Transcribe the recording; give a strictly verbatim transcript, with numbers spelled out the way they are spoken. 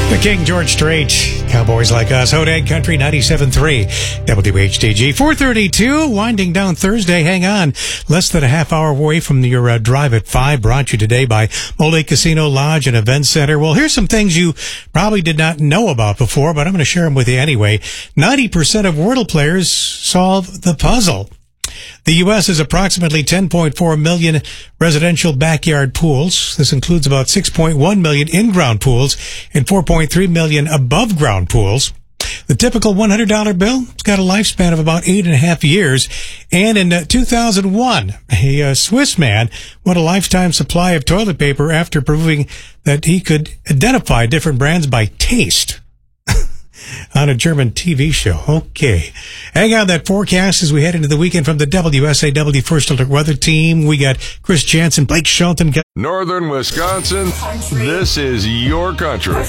The King, George Strait, Cowboys Like Us, Hodag Country ninety-seven point three, W H D G. four thirty-two, winding down Thursday. Hang on, less than a half hour away from your uh, drive at five, brought to you today by Mole Casino Lodge and Event Center. Well, here's some things you probably did not know about before, but I'm going to share them with you anyway. ninety percent of Wordle players solve the puzzle. The U S has approximately ten point four million residential backyard pools. This includes about six point one million in-ground pools and four point three million above-ground pools. The typical one hundred dollar bill has got a lifespan of about eight and a half years. And in uh, two thousand one, a uh, Swiss man won a lifetime supply of toilet paper after proving that he could identify different brands by taste on a German T V show. Okay. Hang on that forecast as we head into the weekend from the W S A W First Alert Weather Team. We got Chris Jansen, Blake Shelton. Northern Wisconsin, this is your country.